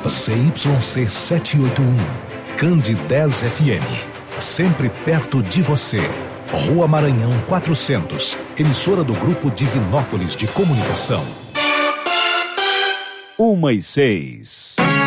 ZYC 781, Candidez FM, sempre perto de você. Rua Maranhão 400, emissora do Grupo Divinópolis de Comunicação. 1:06.